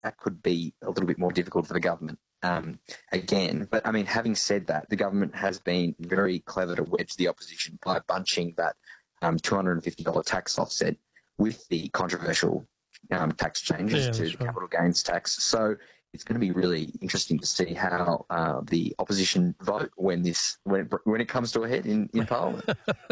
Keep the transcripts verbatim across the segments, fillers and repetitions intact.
that could be a little bit more difficult for the government um, again. But, I mean, having said that, the government has been very clever to wedge the opposition by bunching that um, two hundred fifty dollars tax offset with the controversial um, tax changes yeah, to the right. capital gains tax. So it's going to be really interesting to see how uh, the opposition vote when this when it, when it comes to a head in, in Parliament.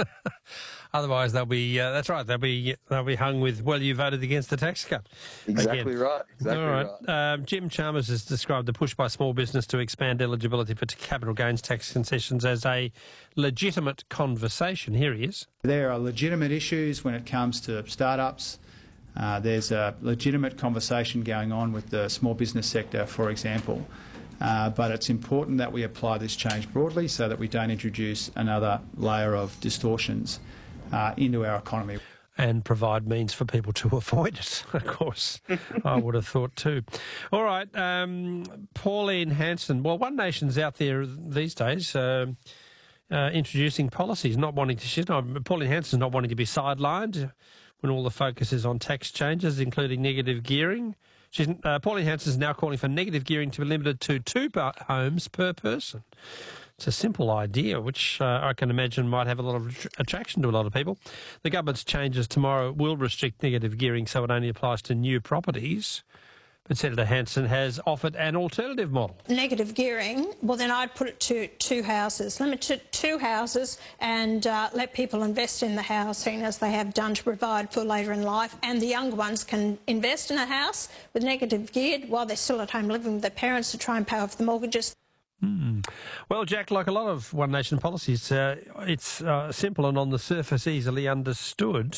Otherwise, they'll be uh, that's right. They'll be they'll be hung with, well, you voted against the tax cut. Exactly again. right. Exactly All right. right. Um, Jim Chalmers has described the push by small business to expand eligibility for capital gains tax concessions as a legitimate conversation. Here he is. There are legitimate issues when it comes to startups. Uh, there's a legitimate conversation going on with the small business sector, for example. Uh, but it's important that we apply this change broadly so that we don't introduce another layer of distortions uh, into our economy. And provide means for people to avoid it, of course, I would have thought too. All right, um, Pauline Hanson. Well, One Nation's out there these days uh, uh, introducing policies, not wanting to... She's not, Pauline Hanson's not wanting to be sidelined when all the focus is on tax changes, including negative gearing. She's, uh, Pauline Hanson is now calling for negative gearing to be limited to two homes per person. It's a simple idea, which uh, I can imagine might have a lot of attraction to a lot of people. The government's changes tomorrow will restrict negative gearing so it only applies to new properties. But Senator Hanson has offered an alternative model. Negative gearing, well, then I'd put it to two houses. Limit it to two houses and uh, let people invest in the housing as they have done to provide for later in life. And the younger ones can invest in a house with negative geared while they're still at home living with their parents to try and pay off the mortgages. Mm. Well, Jack, like a lot of One Nation policies, uh, it's uh, simple and on the surface easily understood.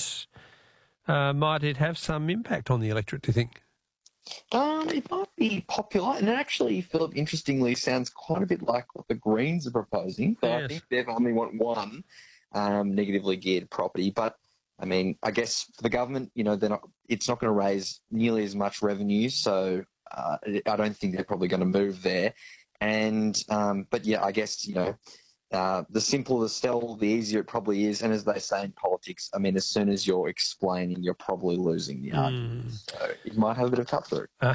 Uh, might it have some impact on the electorate, do you think? Um, it might be popular, and it actually, Philip, interestingly, sounds quite a bit like what the Greens are proposing. But Yes. I think they've only want one um, negatively geared property. But I mean, I guess for the government, you know, they're not. It's not going to raise nearly as much revenue, so uh, I don't think they're probably going to move there. And um, but yeah, I guess you know. Uh, the simpler the sell, the easier it probably is. And as they say in politics, I mean, as soon as you're explaining, you're probably losing the argument. Mm. So you might have a bit of cut through. Uh,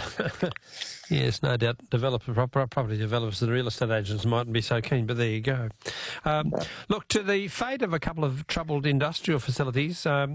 yes, no doubt. Developer, property developers and real estate agents mightn't be so keen, but there you go. Um, no. Look, to the fate of a couple of troubled industrial facilities, um,